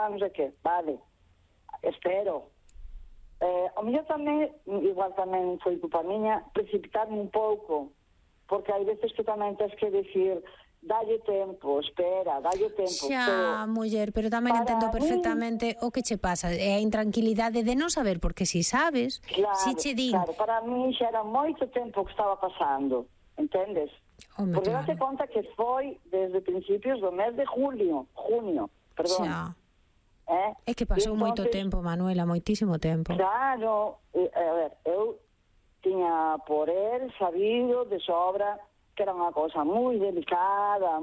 tal, non sei que. Vale, espero. O mellor tamén, igual tamén foi culpa miña, precipitarme un pouco, porque hai veces que tamén tens que decir, dalle tempo, espera, dalle tempo. Xa, muller, pero tamén entendo perfectamente o que che pasa, é a intranquilidade de non saber, porque si sabes, si che din... Claro, para mí xa era moito tempo que estaba pasando, entendes? Porque date conta que foi desde principios do mes de junio, perdón. Xa. É que pasou moito tempo, Manuela, moitísimo tempo. Claro, a ver, eu tiña por el sabido de sobra que era unha cousa moi delicada,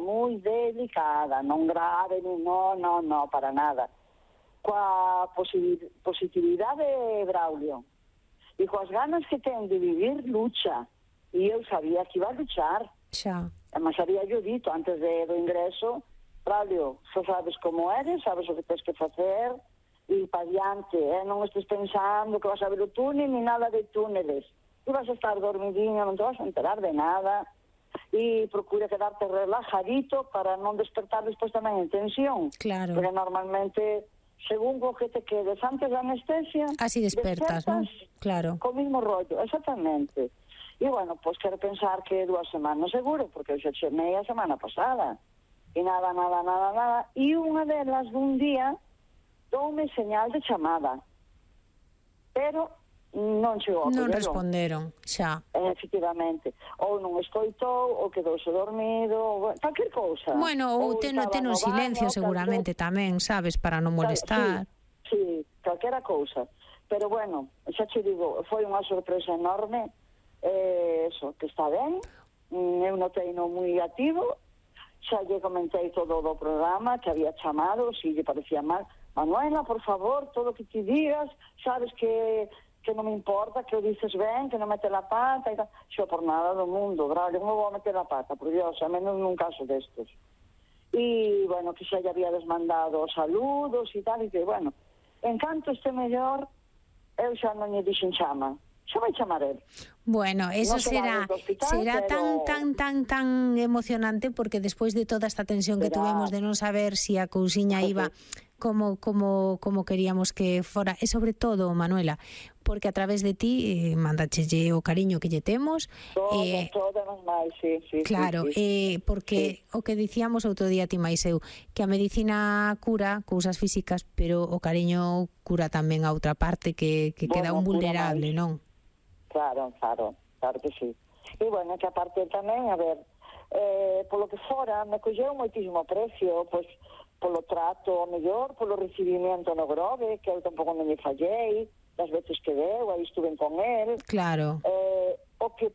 non grave, non, para nada. Coa positividade de Braulio e coas ganas que ten de vivir lucha, e eu sabía que iba a luchar. Xa. Mas había yo dito antes do ingreso, Braulio, xa sabes como eres, sabes o que tens que facer, e pa diante, non estés pensando que vas a ver o túnel, ni nada de túneles. Tú vas a estar dormidinho, non te vas a enterar de nada, e procura quedarte relajadito para non despertar despois tamén en tensión. Claro. Porque normalmente, según o que te quedes antes da anestesia, así despertas, non? Claro. Co mismo rollo, exactamente. E, bueno, pois quero pensar que 2 semanas seguro, porque eu xa chemei a semana pasada. E nada. E unha delas, dun día, doume señal de chamada. Pero non chegou a non responderon, xa. Efectivamente. Ou non escoitou, ou quedouse dormido, calquer cousa. Bueno, ou ten un silencio seguramente tamén, sabes, para non molestar. Sí, calquera cousa. Pero, bueno, xa che digo, foi unha sorpresa enorme. Eso, que está ben. Eu notei no moi activo. Xa lle comentei todo do programa, que había chamado, si lle parecía mal. Manuela, por favor, todo o que te digas, sabes que non me importa, que o dices ben, que non mete la pata e tal. Xo, por nada do mundo, Braulio, non vou meter la pata, por Dios, a menos nun caso destes. E, bueno, que xa lle había desmandado saludos e tal, e que, bueno, en canto este mellor, eu xa non lle dixen chama. Xa vai chamar el. Bueno, eso será pero... tan emocionante, porque despois de toda esta tensión que tuvemos de non saber si a cousiña iba como queríamos que fora, e sobre todo, Manuela, porque a través de ti mandachelle o cariño que lle temos. Todo máis, sí. Claro, porque o que dicíamos outro día ti máis eu, que a medicina cura cousas físicas, pero o cariño cura tamén a outra parte que queda un vulnerable, non? Claro que sí. E, bueno, que aparte tamén, a ver, polo que fora, me colleu moitísimo precio, pois, polo trato mellor, polo recibimento no Grove, que eu tampouco non lle fallei, das veces que deu, aí estuve con el. Claro. O que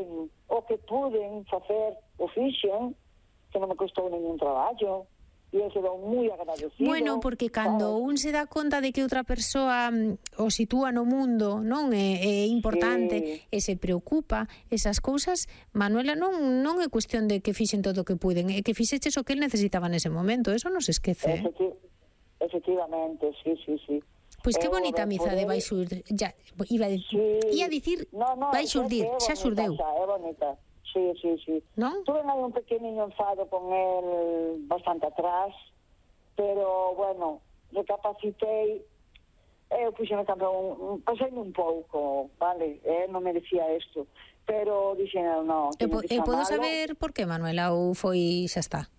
puden facer o fixen, que non me costou ningún traballo, e eu quedou moi agradecido. Bueno, porque cando un se dá conta de que outra persoa o sitúa no mundo, non é importante, e se preocupa, esas cousas, Manuela, non é cuestión de que fixen todo o que puden, é que fixeches o que el necesitaba nese momento, eso non se esquece. Efectivamente, sí. Pois que bonita amizade vai xurdir, ia dicir, vai xurdir, xa xurdeu. É bonita. Sí. ¿Non? Tuve un pequeniño enfado con él bastante atrás, pero, bueno, recapacitei, eu puxeme tamén, paseime un pouco, vale, non merecía isto, pero dixen, non, teño que chamarlo. Podo saber por que, Manuela, ou foi xa está?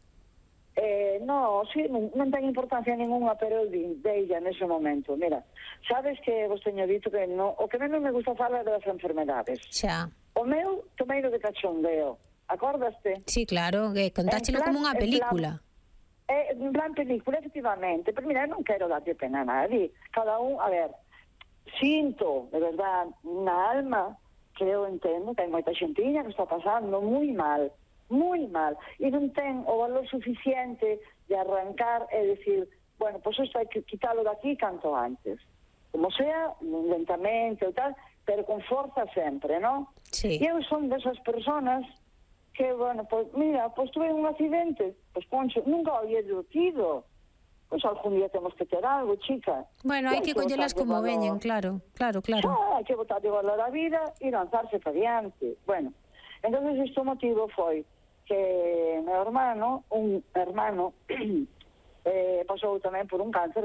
Non, sí, non ten importancia ninguna, pero eu deilla nese momento. Mira, sabes que vos teño dito que o que menos me gusta falar das enfermedades. Xa. O meu tomeiro de cachondeo, acordaste? Sí, claro, contáchelo como unha película. En plan película, efectivamente, pero mira, non quero darte pena a nadie. Cada un, a ver, sinto, de verdad, na alma, que eu entendo que hai moita xentiña que está pasando moi mal, e non ten o valor suficiente de arrancar e decir, bueno, pois isto hai que quitalo daqui canto antes. Como sea, lentamente ou tal, pero con forza sempre, non? Sí. E eu son desas personas que, bueno, pois, mira, pois tuve un accidente, pois, Concho, nunca o había tido. Pois algún día temos que ter algo, chica. Bueno, hai que collelas como veñen, claro. Hai que botar de valor a vida e lanzarse para diante. Bueno, entonces este motivo foi que meu hermano, un hermano, pasou tamén por un cáncer